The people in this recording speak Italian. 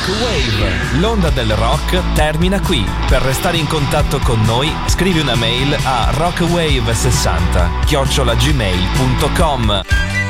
Rock Wave. L'onda del rock termina qui. Per restare in contatto con noi, scrivi una mail a rockwave60@gmail.com.